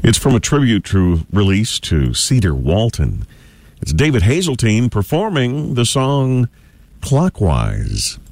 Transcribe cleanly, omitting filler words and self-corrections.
It's from a tribute release to Cedar Walton. It's David Hazeltine performing the song Clockwise.